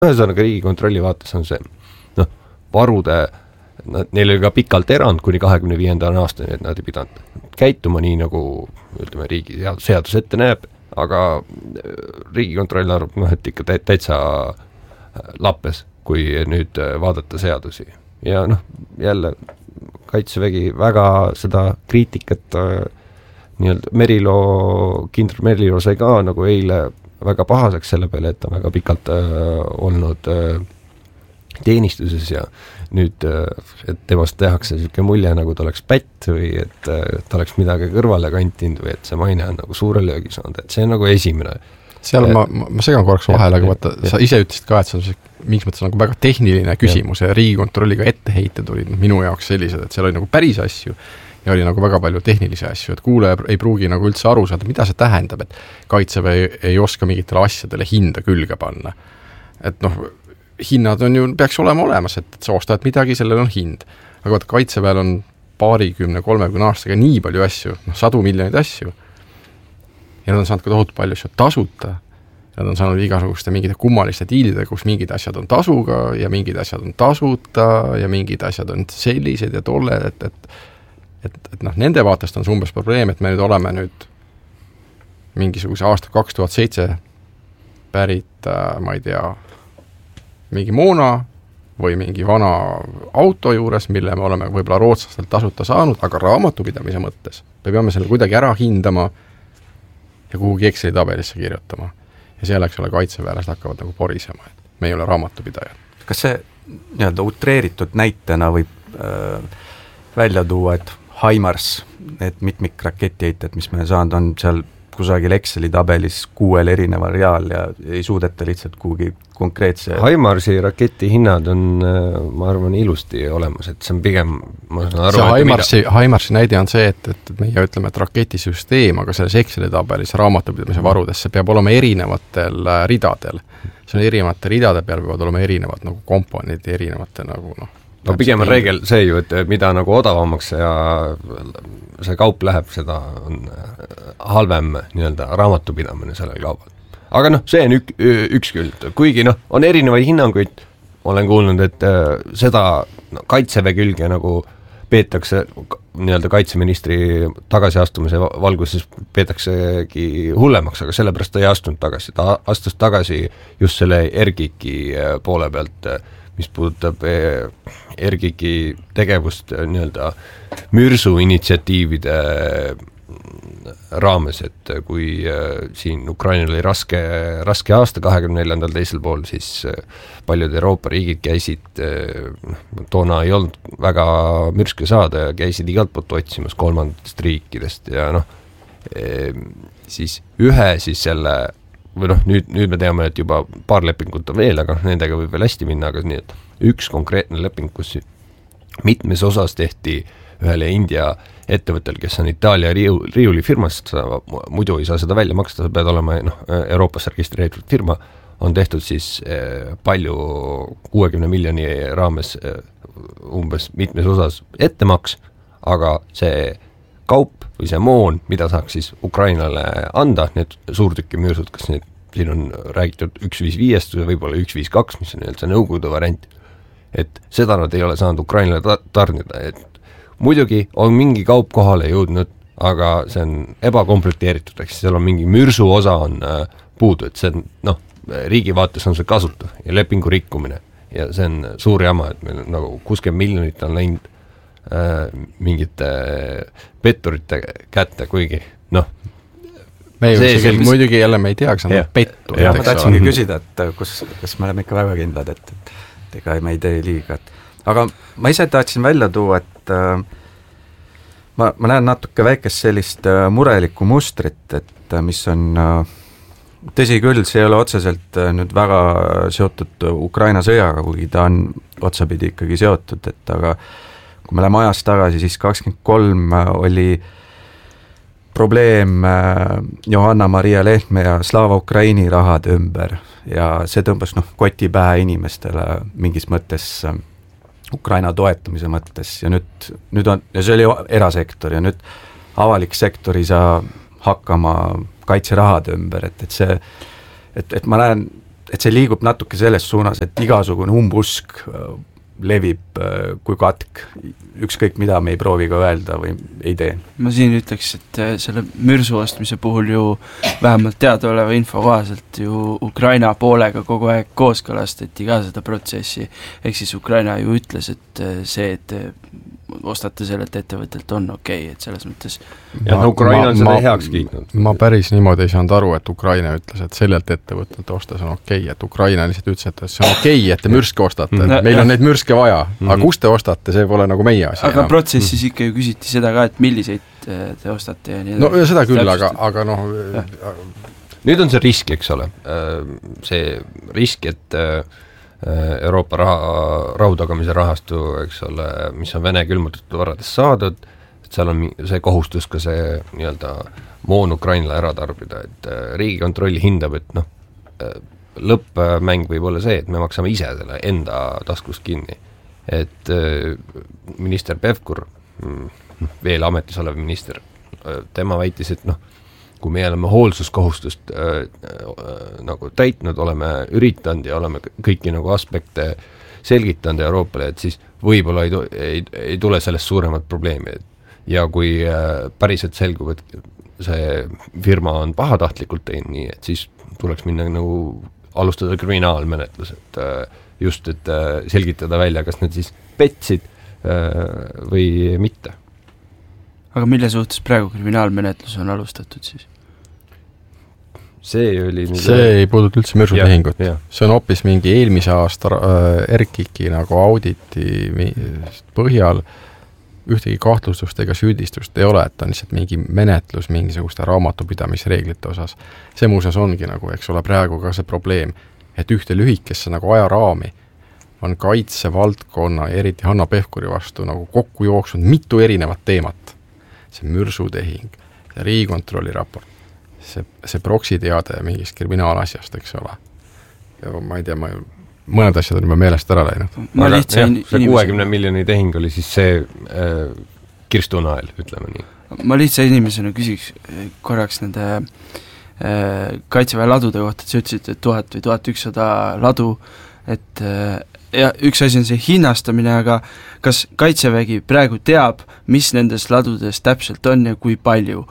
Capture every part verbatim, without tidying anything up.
ühesõnaga Riigikontrolli vaates on see noh, varude, neil oli ka pikalt erand kuni kahekümne viienda aastani, et nad ei pidanud käituma nii, nagu ütleme, riigi seadus ette näeb, aga Riigikontroll arvab, noh, et ikka täitsa lappes, kui nüüd vaadata seadusi. Ja noh, jälle Kaitsevägi väga seda kriitikat nii-öelda Merilo, kindral Merilo sai ka nagu eile väga pahaseks selle peale, et ta väga pikalt äh, olnud äh, teenistuses ja nüüd, äh, et temast tehakse selline mulje, nagu ta oleks pätt või et äh, ta oleks midagi kõrvale kantinud või et see maine on nagu suure löögi saanud, et see on nagu esimene. Seal ma, ma segan korraks vahele, aga vaata, sa ise ütlesid ka, et see on see, mingis mõttes nagu väga tehniline küsimus ja, ja Riigikontrolliga etteheited olid minu jaoks sellised, et seal oli nagu päris asju ja oli nagu väga palju tehnilisi asju, et kuulaja ei pruugi nagu üldse aru saada, mida see tähendab, et Kaitseväe ei, ei oska mingitele asjadele hinda külge panna. Et noh, hinnad on ju, peaks olema olemas, et sa ostad midagi, sellel on hind. Aga vaata, Kaitseväel on paarikümne, kolmekümne aastaga nii palju asju, noh, sadu miljoneid asju. Ja nad on saanud ka tohutu palju asju tasuta. Nad on saanud igasuguste mingite kummaliste diilide, kus mingid asjad on tasuga ja mingid asjad on tasuta ja mingid asjad on sellised ja tolled, et, et et, et noh, nende vaatest on see umbes probleem, et me nüüd oleme nüüd mingisuguse aasta kaks tuhat seitse pärit, ma ei tea, mingi moona või mingi vana auto juures, mille me oleme võib-olla rootslastelt tasuta saanud, aga raamatupidamise mõttes me peame selle kuidagi ära hindama ja kuhugi Exceli tabelisse kirjutama. Ja seal, eks ole, kaitseväelased hakkavad nagu porisema, et me ei ole raamatupidajad. Kas see nii-öelda utreeritud näitena võib äh, välja tuua, et HIMARS, need mitmikraketiheited, mis me saanud, on seal kusagil Exceli tabelis kuuel erineval real ja ei suudeta lihtsalt kuhugi konkreetse... HIMARSi raketi hinnad on, ma arvan, ilusti olemas, et see on pigem... Ma aru, see HIMARSi, mida... HIMARSi näide on see, et, et meie ütleme, et raketisüsteem, aga selles Exceli tabelis raamatupidamise varudes, see peab olema erinevatel ridadel. See on erinevate ridade peal peavad olema erinevad nagu komponendid, erinevate nagu noh, no pigem on reegel see ju, et mida nagu odavamaks ja see kaup läheb, seda on halvem nii-öelda raamatupidamine sellel kaubal. Aga noh, see on ük, üks küld, kuigi noh, on erinevaid hinnanguid, olen kuulnud, et seda no, Kaitseväe külge nagu peetakse nii-öelda kaitseministri tagasiastumise valguses peetaksegi hullemaks, aga sellepärast ta ei astunud tagasi, ta astus tagasi just selle Ergiki poole pealt, mis puudutab Ergiki tegevust nii-öelda mürsu initsiatiivide raames, et kui siin Ukrainal oli raske, raske aasta kahekümne neljandal teisel pool, siis paljud Euroopa riigid käisid, toona ei olnud väga mürske saada ja käisid igalt poolt otsimas kolmandatest riikidest ja noh, siis ühe siis selle või noh, nüüd, nüüd me teame, et juba paar lepingut on veel, aga nendega võib veel hästi minna, aga nii, et üks konkreetne leping, kus mitmes osas tehti ühele India ettevõttel, kes on Itaalia riu, riiulifirmast, muidu ei saa seda välja maksta, sa pead olema noh, Euroopas registreeritud firma, on tehtud siis palju kuuekümne miljoni raames umbes mitmes osas ettemaks, aga see kaup või see moon, mida saaks siis Ukrainale anda, need suurtükimüürsud, kas need, siin on räägitud üks viis viis või võib-olla üks viis kaks, mis on see nõukogude variant, et seda nad ei ole saanud Ukrainale ta- tarnida, et muidugi on mingi kaup kohale jõudnud, aga see on ebakomplekteeritud, eks seal on mingi mürsu osa on äh, puudu, et see on, noh, riigi vaates on see kasutav ja lepingu rikkumine ja see on suur jama, et meil nagu kuuskümmend miljonit on läinud äh, mingite petturite kätte, kuigi noh, me ju see, selgus... muidugi jälle me ei tea, kas on pettur. Ma tahtsingi küsida, et kus, kas me oleme ikka väga kindlad, et, et ega me ei tee liiga. Aga ma ise tahtsin välja tuua, et äh, ma, ma näen natuke väikest sellist äh, murelikku mustrit, et äh, mis on äh, tõsi küll, see ei ole otseselt äh, nüüd väga seotud Ukraina sõjaga, kuigi ta on otsapidi ikkagi seotud, et aga kui me läheme ajas tagasi, siis kakskümmend kolm oli probleem Johanna-Maria Lehtme ja Slava Ukraini rahade ümber ja see tõmbas noh, koti pähe inimestele mingis mõttes Ukraina toetamise mõttes ja nüüd, nüüd on, ja see oli erasektor ja nüüd avalik sektor ei saa hakkama kaitserahade ümber, et, et see, et, et ma näen, et see liigub natuke selles suunas, et igasugune umbusk levib kui katk, ükskõik mida me ei proovi ka öelda või ei tee. Ma siin ütleks, et selle mürsu ostmise puhul ju vähemalt teadaoleva info kohaselt ju Ukraina poolega kogu aeg kooskõlastati ka seda protsessi, ehk siis Ukraina ju ütles, et see, et ostate sellelt ettevõttelt on okei okay,, et selles mõttes ja ma, Ukraina on seda heaks kiitnud. Ma päris niimoodi ei saanud aru, et Ukraina ütles, et sellelt ettevõttelt ostes on okei okay,, et Ukraina lihtsalt ütles, et see on okei okay,, et te mürske ostate, mm -hmm. meil on neid mürske vaja, mm -hmm. aga kus te ostate, see pole nagu meie asi. Aga enam. Protsessis mm -hmm. ikka ju küsiti seda ka, et milliseid te ostate ja nii no ja seda küll, aga, aga noh nüüd on see risk, eks ole, see risk, et Euroopa raha, rahutagamise rahastu, eks ole, mis on Vene külmutatud varadest saadud, et seal on see kohustus ka see nii-öelda moon Ukrainale ära tarbida, et Riigikontroll hindab, et noh, lõppmäng võib olla see, et me maksame ise selle enda taskust kinni. Et minister Pevkur, veel ametis olev minister, tema väitis, et noh, kui me oleme hoolsuskohustust äh, äh, nagu täitnud, oleme üritanud ja oleme kõiki nagu aspekte selgitanud Euroopale, et siis võib-olla ei, ei, ei tule sellest suuremat probleemi. Ja kui äh, päriselt selgub, et see firma on pahatahtlikult teinud nii, et siis tuleks minna nagu alustada kriminaalmenetlus, et äh, just, et äh, selgitada välja, kas need siis petsid äh, või mitte. Aga mille suhtes praegu kriminaalmenetlus on alustatud siis? See oli see ei puuduta üldse mürsutehingut. See on hoopis mingi eelmise aasta äh, R K I nagu auditi põhjal ühtegi kahtlustust ega süüdistust ei ole, et on lihtsalt mingi menetlus mingisuguste raamatupidamisreeglite osas. See muuseas ongi nagu, eks ole, praegu ka see probleem, et ühte lühikesse nagu ajaraami on kaitsevaldkonna ja eriti Hanno Pevkuri vastu nagu kokku jooksnud mitu erinevat teemat. See mürsutehing, see Riigikontrolli raport, see, see proksiteade mingist kriminaalasjast, eks ole. Ja ma ei tea, ma, mõned asjad on juba meelest ära läinud. Ma Aga, jah, see kuuekümne miljoni tehing oli siis see äh, kirstunael, ütleme nii. Ma lihtsa inimesena küsiks korraks nende äh, kaitseväe ladude kohta, et sa ütlesid, et tuhat või tuhat ükssada ladu, et äh, ja üks asi on see hinnastamine, aga kas Kaitsevägi praegu teab, mis nendes ladudes täpselt on ja kui palju?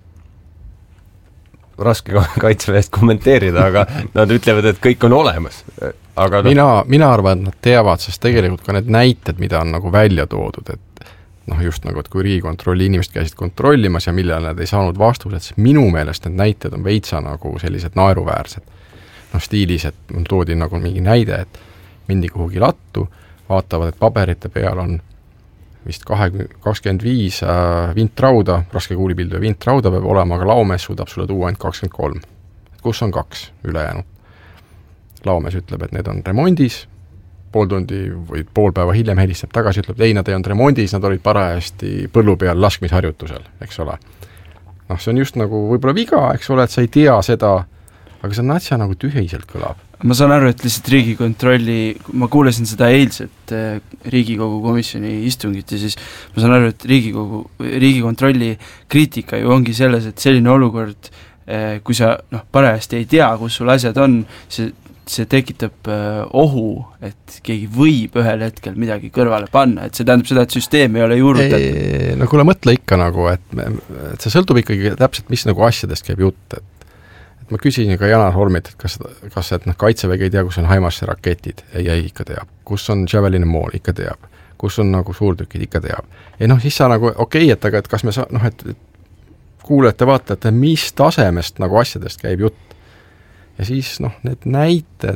Raske Kaitseväest kommenteerida, aga nad ütlevad, et kõik on olemas. Aga mina, mina arvan, et nad teavad, sest tegelikult ka need näited, mida on nagu välja toodud, et noh, just nagu, et kui Riigikontrolli inimesed käisid kontrollimas ja millal nad ei saanud vastused, siis minu meelest need näited on veitsa nagu sellised naeruväärsed. Noh, stiilis, et toodi nagu mingi näide, et mindi kuhugi lattu, vaatavad, et paberite peal on vist kakskümmend viis äh, vintrauda, raske kuulipildu ja vintrauda peab olema, aga laomees suudab sulle tuua ainult kakskümmend kolm. Kus on kaks ülejäänud? Laomees ütleb, et need on remondis, pool tundi või pool päeva hiljem helistab tagasi, ütleb, ei, nad ei olnud remondis, nad olid parajasti põllu peal laskmisharjutusel, eks ole. Noh, see on just nagu võib-olla viga, eks ole, et sa ei tea seda, aga see natsia nagu tühiselt kõlab. Ma saan aru, et lihtsalt Riigikontrolli, ma kuulesin seda eilset Riigikogu komisjoni istungit ja siis ma saan aru, et Riigikogu, Riigikontrolli kriitika ju ongi selles, et selline olukord, kui sa noh, parajasti ei tea, kus sul asjad on, see, see tekitab ohu, et keegi võib ühel hetkel midagi kõrvale panna, et see tähendab seda, et süsteem ei ole juurutatud. No kuule, mõtle ikka nagu, et, me, et see sõltub ikkagi täpselt, mis nagu asjadest käib jutt, et ma küsisin ka Janar Holmit, et kas, kas et noh, Kaitsevägi ei tea, kus on Haimarsse raketid, ei, ei ikka teab, kus on Javelini mool, ikka teab, kus on nagu suurtükid, ikka teab. Ja noh, siis sa nagu, okei, okay, et aga et kas me saa-, noh, et, et kuulete, vaatate, mis tasemest nagu asjadest käib jutt. Ja siis noh, need näited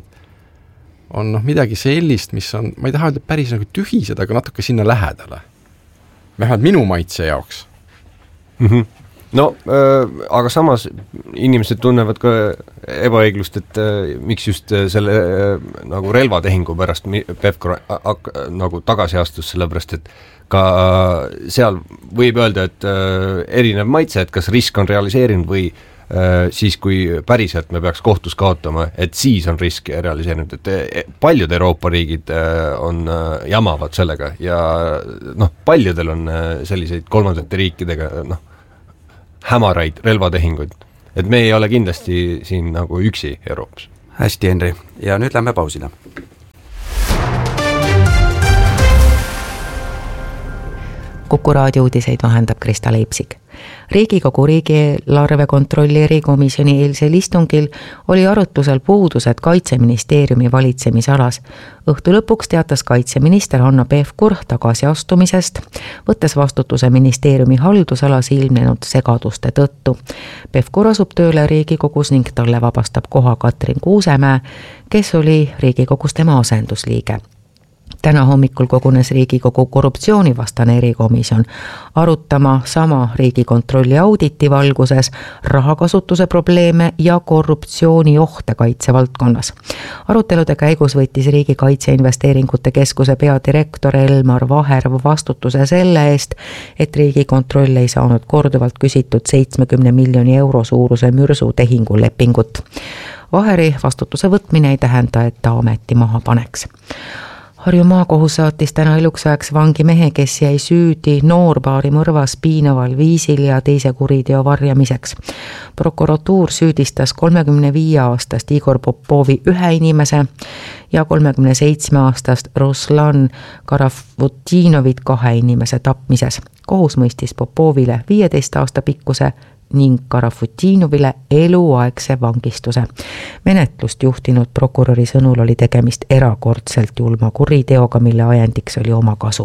on noh, midagi sellist, mis on, ma ei taha öelda päris nagu tühised, aga natuke sinna lähedale. Vähemalt minu maitse jaoks. Mhm. No, äh, aga samas inimesed tunnevad ka ebaõiglust, et äh, miks just äh, selle äh, nagu relvatehingu pärast Pevkur äh, nagu tagasi astus, sellepärast, et ka äh, seal võib öelda, et äh, erinev maitse, et kas risk on realiseerinud või äh, siis, kui päriselt me peaks kohtus kaotama, et siis on risk realiseerinud, et äh, paljud Euroopa riigid äh, on äh, jamavad sellega ja noh, paljudel on äh, selliseid kolmandate riikidega noh, hämaraid relvatehinguid. Et me ei ole kindlasti siin nagu üksi Euroopas. hästi, Henri, ja nüüd lähme pausile. Kuku raadio uudiseid vahendab Krista Leipsik. Riigikogu riigieelarve kontrolli erikomisjoni eilsel istungil oli arutlusel puudused Kaitseministeeriumi valitsemisalas. Õhtu lõpuks teatas kaitseminister Hanno Pevkur tagasiastumisest, võttes vastutuse ministeeriumi haldusalas ilmnenud segaduste tõttu. Pevkur asub tööle Riigikogus ning talle vabastab koha Katrin Kuusemäe, kes oli Riigikogus tema asendusliige. Täna hommikul kogunes Riigikogu korruptsioonivastane erikomisjon arutama sama Riigikontrolli auditi valguses rahakasutuse probleeme ja korruptsiooniohte kaitsevaldkonnas. Arutelude käigus võttis Riigi Kaitseinvesteeringute Keskuse peadirektor Elmar Vaher vastutuse selle eest, et Riigikontroll ei saanud korduvalt küsitud seitsmekümne miljoni euro suuruse mürsu tehingulepingut. Vaheri vastutuse võtmine ei tähenda, et ta ameti maha paneks. Harju maakohus saatis täna eluks ajaks vangi mehe, kes jäi süüdi noorpaari mõrvas piinaval viisil ja teise kuriteo varjamiseks. Prokuratuur süüdistas kolmekümne viie aastast Igor Popovi ühe inimese ja kolmekümne seitsme aastast Ruslan Karafutinovit kahe inimese tapmises. Kohus mõistis Popovile viieteist aasta pikkuse ning Karafutinovile eluaegse vangistuse. Menetlust juhtinud prokuröri sõnul oli tegemist erakordselt julma kuriteoga, mille ajendiks oli oma kasu.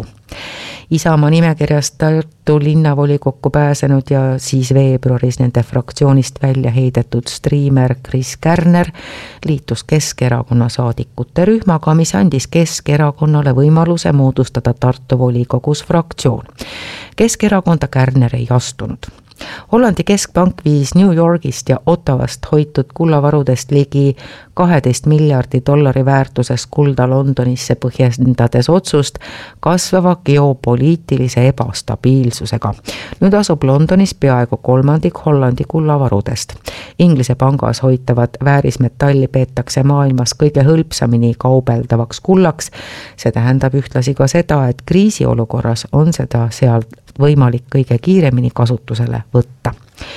Isamaa nimekirjast Tartu linnavolikokku pääsenud ja siis veebruaris nende fraktsioonist välja heidetud striimer Chris Kärner liitus Keskerakonna saadikute rühmaga, mis andis Keskerakonnale võimaluse moodustada Tartu volikogus fraktsioon. Keskerakonda Kärner ei astunud. Hollandi keskpank viis New Yorgist ja Ottavast hoitud kullavarudest ligi kaheteist miljardi dollari väärtuses kulda Londonisse põhjendades otsust kasvava geopoliitilise ebastabiilsusega. Nüüd asub Londonis peaaegu kolmandik Hollandi kullavarudest. Inglise pangas hoitavat väärismetalli peetakse maailmas kõige hõlpsamini kaubeldavaks kullaks. See tähendab ühtlasi ka seda, et kriisiolukorras on seda seal võimalik kõige kiiremini kasutusele võtta.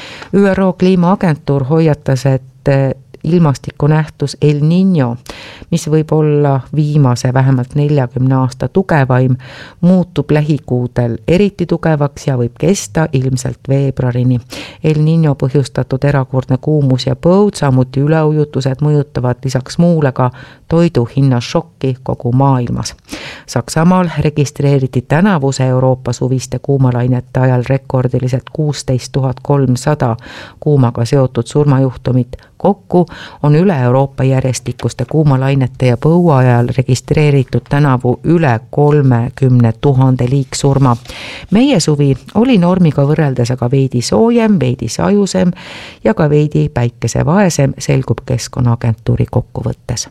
Ü R O kliimaagentuur hoiatas, et ilmastikunähtus El Niño, mis võib olla viimase vähemalt neljakümne aasta tugevaim, muutub lähikuudel eriti tugevaks ja võib kesta ilmselt veebruarini. El Niño põhjustatud erakordne kuumus ja põud, samuti üleujutused mõjutavad lisaks muule ka toidu hinnašokki kogu maailmas. Saksamaal registreeriti tänavuse Euroopa suviste kuumalainete ajal rekordiliselt kuusteist tuhat kolmsada kuumaga seotud surmajuhtumit. Kokku on üle Euroopa järjestikuste kuumalainete ja põua ajal registreeritud tänavu üle kolmekümne tuhande liiksurma. Meie suvi oli normiga võrreldes aga veidi soojem, veidi sajusem ja ka veidi päikesevaesem, selgub Keskkonnaagentuuri kokkuvõttes.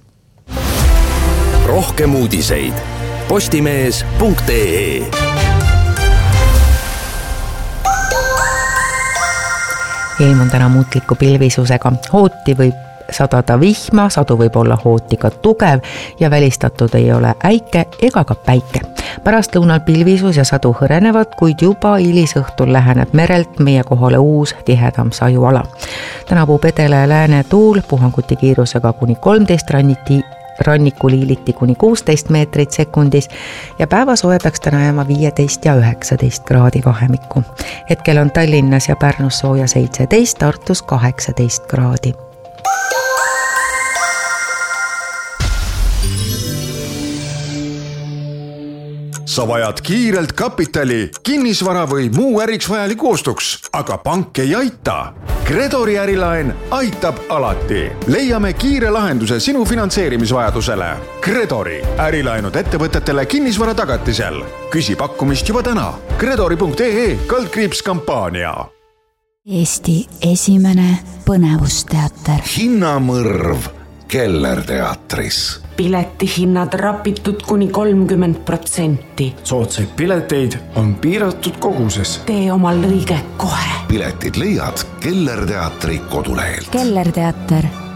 Rohkem uudiseid postimees punkt ee. Ilm on täna muutliku pilvisusega. Hooti võib sadada vihma, sadu võib olla hooti ka tugev ja välistatud ei ole äike ega ka päike. Pärast lõunal pilvisus ja sadu hõrenevad, kuid juba hilisõhtul läheneb merelt meie kohale uus tihedam sajuala. Täna puhub edela ja lääne tuul puhanguti kiirusega kuni kolmteist ranniti rannikuliiliti kuni kuusteist meetrit sekundis ja päevasoe peaks täna jääma viieteist ja üheksateist kraadi vahemikku. Hetkel on Tallinnas ja Pärnus sooja seitseteist, Tartus kaheksateist kraadi. Sa vajad kiirelt kapitali, kinnisvara või muu äriks vajaliku ostuks, aga pank ei aita. Gredori ärilaen aitab alati. Leiame kiire lahenduse sinu finantseerimisvajadusele. Gredori ärilaenud ettevõtetele kinnisvara tagatisel. Küsi pakkumist juba täna. Gredori punkt ee kaldkriips kampaania. Eesti esimene põnevusteater. Hinnamõrv Kellerteatris. Piletihinnad rapitud kuni kolmkümmend protsenti. Soodsaid pileteid on piiratud koguses. Tee omal lõige kohe. Piletid leiad Kellerteatri kodulehelt. Kellerteater